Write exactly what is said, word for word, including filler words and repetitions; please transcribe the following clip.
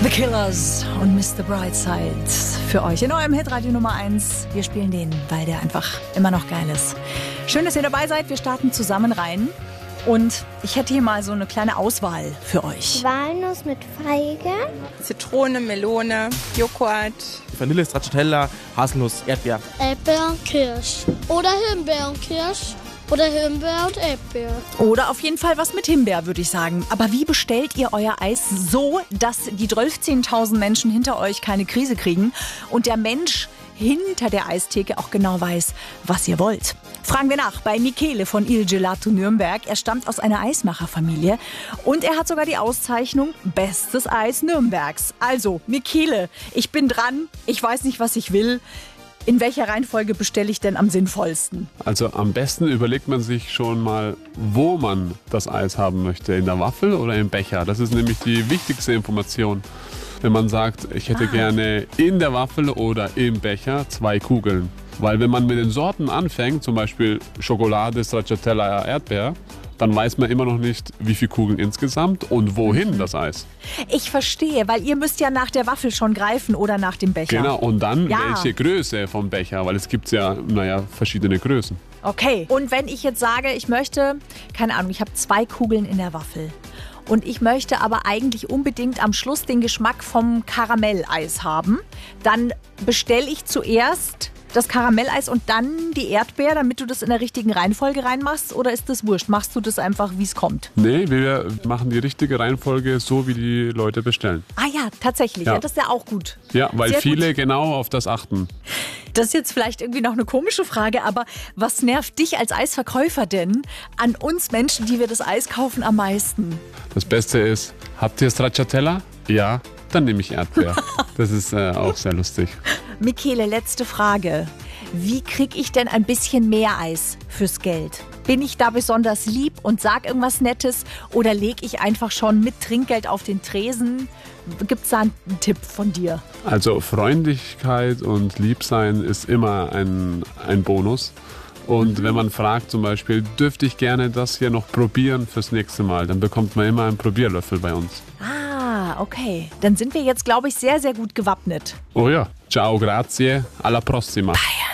The Killers und Mister Brightside für euch in eurem Hitradio Nummer eins. Wir spielen den, weil der einfach immer noch geil ist. Schön, dass ihr dabei seid. Wir starten zusammen rein. Und ich hätte hier mal so eine kleine Auswahl für euch. Walnuss mit Feige. Zitrone, Melone, Joghurt. Vanille, Stracciatella, Haselnuss, Erdbeer. Erdbeer und Kirsch. Oder Himbeer und Kirsch. Oder Himbeer und Erdbeer. Oder auf jeden Fall was mit Himbeer, würde ich sagen. Aber wie bestellt ihr euer Eis so, dass die zwölfzehntausend Menschen hinter euch keine Krise kriegen und der Mensch hinter der Eistheke auch genau weiß, was ihr wollt? Fragen wir nach bei Michele von Il Gelato Nürnberg. Er stammt aus einer Eismacherfamilie und er hat sogar die Auszeichnung Bestes Eis Nürnbergs. Also, Michele, ich bin dran. Ich weiß nicht, was ich will. In welcher Reihenfolge bestelle ich denn am sinnvollsten? Also am besten überlegt man sich schon mal, wo man das Eis haben möchte. In der Waffel oder im Becher? Das ist nämlich die wichtigste Information. Wenn man sagt, ich hätte ah. gerne in der Waffel oder im Becher zwei Kugeln. Weil wenn man mit den Sorten anfängt, zum Beispiel Schokolade, Stracciatella, Erdbeer, dann weiß man immer noch nicht, wie viele Kugeln insgesamt und wohin das Eis. Ich verstehe, weil ihr müsst ja nach der Waffel schon greifen oder nach dem Becher. Genau, und dann ja. welche Größe vom Becher, weil es gibt ja, naja, verschiedene Größen. Okay, und wenn ich jetzt sage, ich möchte, keine Ahnung, ich habe zwei Kugeln in der Waffel und ich möchte aber eigentlich unbedingt am Schluss den Geschmack vom Karamelleis haben, dann bestelle ich zuerst das Karamelleis und dann die Erdbeer, damit du das in der richtigen Reihenfolge reinmachst? Oder ist das wurscht? Machst du das einfach, wie es kommt? Nee, wir machen die richtige Reihenfolge so, wie die Leute bestellen. Ah ja, tatsächlich. Ja. Ja, das ist ja auch gut. Ja, weil Sehr viele gut. genau auf das achten. Das ist jetzt vielleicht irgendwie noch eine komische Frage, aber was nervt dich als Eisverkäufer denn an uns Menschen, die wir das Eis kaufen, am meisten? Das Beste ist, habt ihr Stracciatella? Ja, dann nehme ich Erdbeer. Das ist äh, auch sehr lustig. Michele, letzte Frage. Wie kriege ich denn ein bisschen mehr Eis fürs Geld? Bin ich da besonders lieb und sag irgendwas Nettes oder lege ich einfach schon mit Trinkgeld auf den Tresen? Gibt es da einen Tipp von dir? Also Freundlichkeit und Liebsein ist immer ein, ein Bonus. Und mhm. wenn man fragt zum Beispiel, dürfte ich gerne das hier noch probieren fürs nächste Mal, dann bekommt man immer einen Probierlöffel bei uns. Ah, okay. Dann sind wir jetzt, glaube ich, sehr, sehr gut gewappnet. Oh ja. Ciao, grazie, alla prossima. Bye.